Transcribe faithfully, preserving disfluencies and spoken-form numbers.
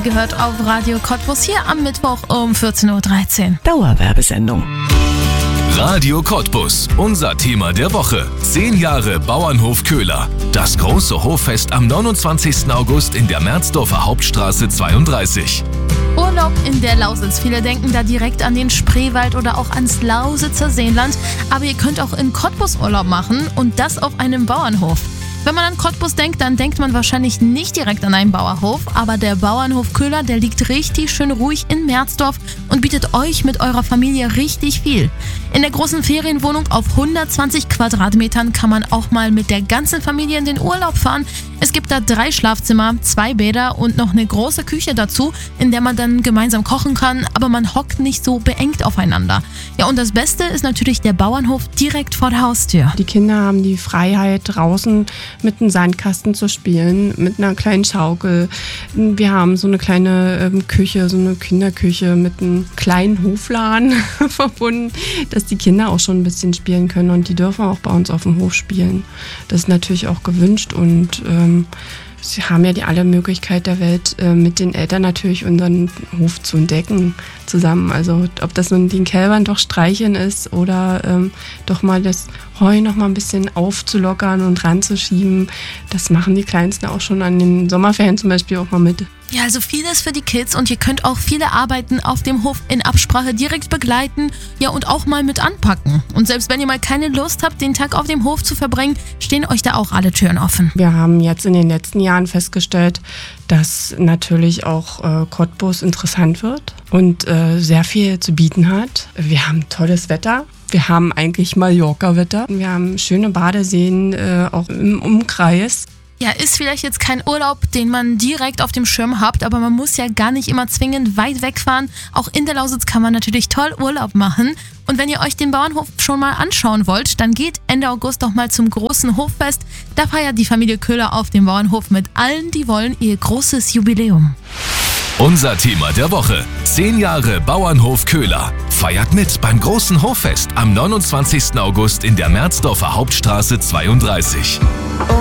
gehört auf Radio Cottbus hier am Mittwoch um vierzehn Uhr dreizehn. Dauerwerbesendung. Radio Cottbus, unser Thema der Woche. Zehn Jahre Bauernhof Köhler. Das große Hoffest am neunundzwanzigsten August in der Merzdorfer Hauptstraße zweiunddreißig. Urlaub in der Lausitz. Viele denken da direkt an den Spreewald oder auch ans Lausitzer Seenland. Aber ihr könnt auch in Cottbus Urlaub machen und das auf einem Bauernhof. Wenn man an Cottbus denkt, dann denkt man wahrscheinlich nicht direkt an einen Bauernhof, aber der Bauernhof Köhler, der liegt richtig schön ruhig in Merzdorf und bietet euch mit eurer Familie richtig viel. In der großen Ferienwohnung auf hundertzwanzig Quadratmetern kann man auch mal mit der ganzen Familie in den Urlaub fahren. Es gibt da drei Schlafzimmer, zwei Bäder und noch eine große Küche dazu, in der man dann gemeinsam kochen kann, aber man hockt nicht so beengt aufeinander. Ja, und das Beste ist natürlich der Bauernhof direkt vor der Haustür. Die Kinder haben die Freiheit, draußen mit einem Sandkasten zu spielen, mit einer kleinen Schaukel. Wir haben so eine kleine ähm, Küche, so eine Kinderküche mit einem kleinen Hofladen verbunden, dass die Kinder auch schon ein bisschen spielen können und die dürfen auch bei uns auf dem Hof spielen. Das ist natürlich auch gewünscht und ähm, sie haben ja die alle Möglichkeit der Welt, äh, mit den Eltern natürlich unseren Hof zu entdecken zusammen. Also ob das nun den Kälbern doch streicheln ist oder ähm, doch mal das Heu noch mal ein bisschen aufzulockern und ranzuschieben, das machen die Kleinsten auch schon an den Sommerferien zum Beispiel auch mal mit. Ja, also vieles für die Kids und ihr könnt auch viele Arbeiten auf dem Hof in Absprache direkt begleiten, ja und auch mal mit anpacken. Und selbst wenn ihr mal keine Lust habt, den Tag auf dem Hof zu verbringen, stehen euch da auch alle Türen offen. Wir haben jetzt in den letzten Jahren festgestellt, dass natürlich auch äh, Cottbus interessant wird und äh, sehr viel zu bieten hat. Wir haben tolles Wetter. Wir haben eigentlich Mallorca-Wetter. Wir haben schöne Badeseen äh, auch im Umkreis. Ja, ist vielleicht jetzt kein Urlaub, den man direkt auf dem Schirm habt, aber man muss ja gar nicht immer zwingend weit wegfahren. Auch in der Lausitz kann man natürlich toll Urlaub machen. Und wenn ihr euch den Bauernhof schon mal anschauen wollt, dann geht Ende August doch mal zum großen Hoffest. Da feiert die Familie Köhler auf dem Bauernhof mit allen, die wollen, ihr großes Jubiläum. Unser Thema der Woche. Zehn Jahre Bauernhof Köhler. Feiert mit beim großen Hoffest am neunundzwanzigsten August in der Merzdorfer Hauptstraße zweiunddreißig.